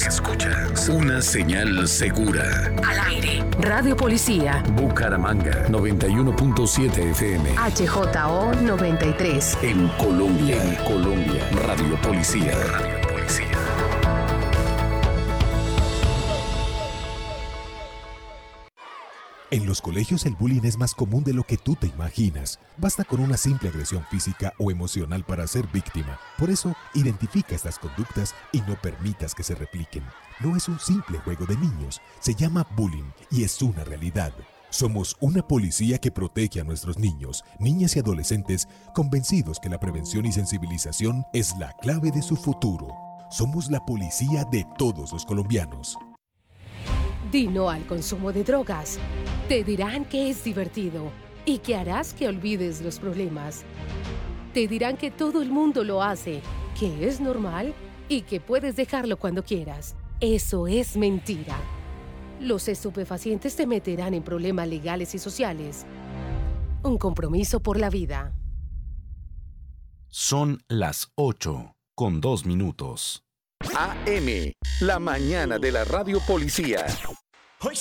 Una señal segura. Al aire. Radio Policía. Bucaramanga 91.7 FM. HJO 93. En Colombia. Radio Policía. En los colegios el bullying es más común de lo que tú te imaginas. Basta con una simple agresión física o emocional para ser víctima. Por eso, identifica estas conductas y no permitas que se repliquen. No es un simple juego de niños, se llama bullying y es una realidad. Somos una policía que protege a nuestros niños, niñas y adolescentes, convencidos que la prevención y sensibilización es la clave de su futuro. Somos la policía de todos los colombianos. Di no al consumo de drogas. Te dirán que es divertido y que harás que olvides los problemas. Te dirán que todo el mundo lo hace, que es normal y que puedes dejarlo cuando quieras. Eso es mentira. Los estupefacientes te meterán en problemas legales y sociales. Un compromiso por la vida. Son las 8:02. AM, la mañana de la Radio Policía.